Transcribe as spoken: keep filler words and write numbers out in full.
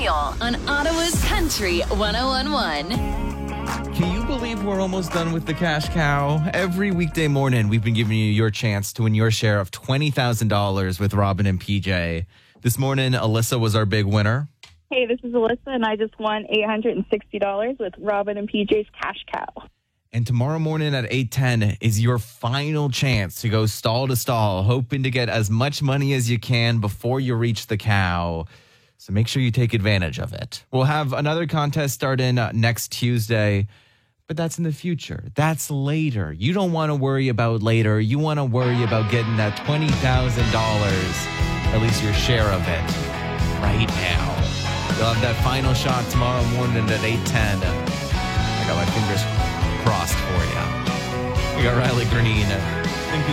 Samuel on Ottawa's Country one oh one point one. Can you believe we're almost done with the cash cow? Every weekday morning, we've been giving you your chance to win your share of twenty thousand dollars with Robin and P J. This morning, Alyssa was our big winner. Hey, this is Alyssa, and I just won eight hundred sixty dollars with Robin and P J's Cash Cow. And tomorrow morning at eight ten is your final chance to go stall to stall, hoping to get as much money as you can before you reach the cow. So make sure you take advantage of it. We'll have another contest starting uh, next Tuesday, but that's in the future. That's later. You don't want to worry about later. You want to worry about getting that twenty thousand dollars, at least your share of it, right now. You'll have that final shot tomorrow morning at eight ten. I got my fingers crossed for you. We got Riley Green